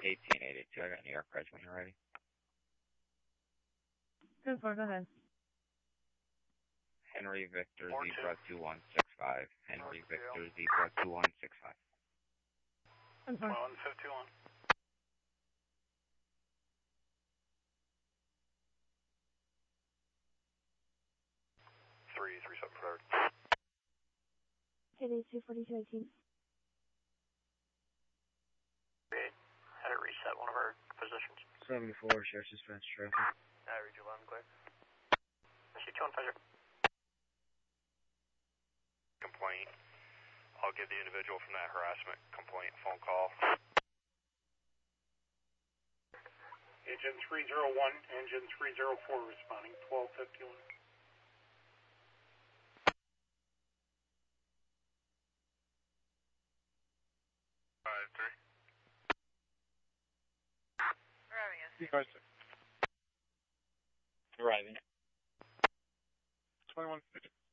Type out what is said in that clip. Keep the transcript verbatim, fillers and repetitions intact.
eighteen eighty-two, I got New York Bridge when you're ready. Ten four, go ahead. Henry Victor Zebra two one six five. Henry Victor Zebra two one six five. Ten four. one fifty-one. Three three seven third. K D two forty-two eighteen. Had to reset one of our positions. seventy-four, Sheriff's Dispatch traffic. I read you loud and clear. C two one five zero. Complaint. I'll give the individual from that harassment complaint a phone call. Engine three zero one, engine three zero four responding, twelve fifty-one. Five three. Arriving at Arriving. twenty-one fifty.